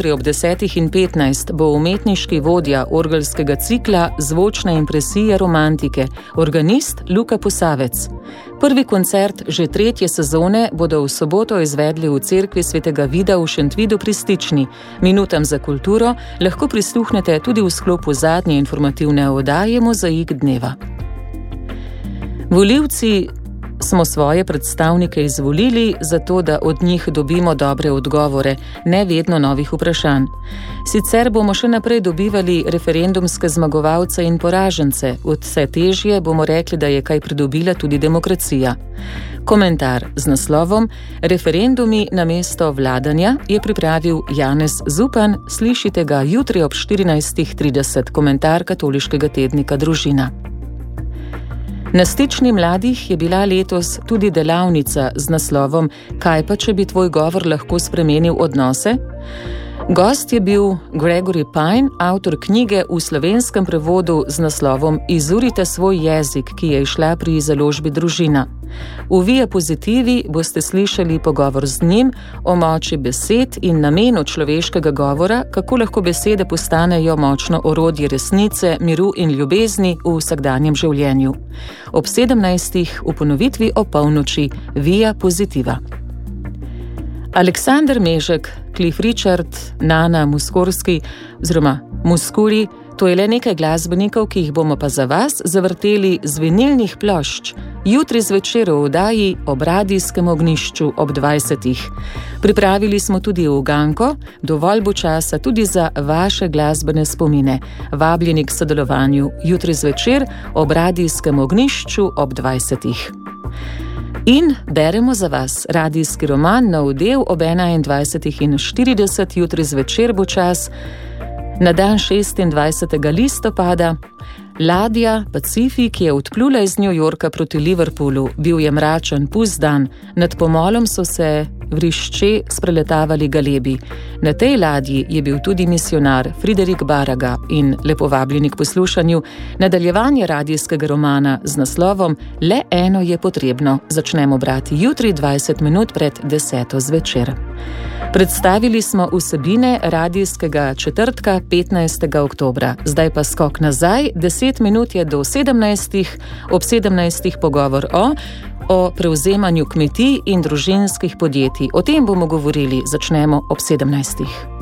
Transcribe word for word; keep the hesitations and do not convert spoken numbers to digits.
jutri ob desetih in petnajst bo umetniški vodja orgelskega cikla Zvočne impresije romantike, organist Luka Posavec. Prvi koncert že tretje sezone bodo v soboto izvedli v cerkvi svetega Vida v Šentvidu pri Stični. Minutam za kulturo lahko prisluhnete tudi v sklopu zadnje informativne oddaje Mozaik dneva. Volivci smo svoje predstavnike izvolili zato, da od njih dobimo dobre odgovore, ne vedno novih vprašanj. Sicer bomo še naprej dobivali referendumske zmagovalce in poražence, vse težje bomo rekli, da je kaj pridobila tudi demokracija. Komentar z naslovom Referendumi namesto vladanja je pripravil Janez Zupan, slišite ga jutri ob štirinajstih trideset, komentar katoliškega tednika Družina. Na Stični mladih je bila letos tudi delavnica z naslovom Kaj pa, če bi tvoj govor lahko spremenil odnose? Gost je bil Gregory Pine, avtor knjige v slovenskem prevodu z naslovom Izurite svoj jezik, ki je izšla pri založbi Družina. V Via Pozitivi boste slišali pogovor z njim o moči besed in namenu človeškega govora, kako lahko besede postanejo močno orodje resnice, miru in ljubezni v vsakdanjem življenju. Ob sedemnajstih v ponovitvi o polnoči Via Pozitiva. Aleksander Mežek, Cliff Richard, Nana Muskorski oziroma Muskuri, to je le nekaj glasbenikov, ki jih bomo pa za vas zavrteli z vinilnih plošč. Jutri zvečer v oddaji ob radijskem ognjišču ob dvajsetih. Pripravili smo tudi uganko, dovolj bo časa tudi za vaše glasbene spomine. Vabljeni k sodelovanju jutri zvečer ob radijskem ognjišču ob dvajsetih. In beremo za vas radijski roman Nov del ob enaindvajsetih in štirideset, jutri zvečer bo čas. Na dan šestindvajsetega listopada ladja Pacifik je odplula iz New Yorka proti Liverpoolu. Bil je mračen, pust dan, nad pomolom so se vrišče spreletavali galebi. Na tej ladji je bil tudi misionar Friderik Baraga in lepo vabljeni k poslušanju nadaljevanje radijskega romana z naslovom Le eno je potrebno. Začnemo brati jutri dvajset minut pred deseto zvečer. Predstavili smo vsebine radijskega četrtka petnajstega oktobra. Zdaj pa skok nazaj, deset minut je do sedemnajstih, ob sedemnajstih pogovor o, o prevzemanju kmetij in družinskih podjetij. O tem bomo govorili, začnemo ob sedemnajstih.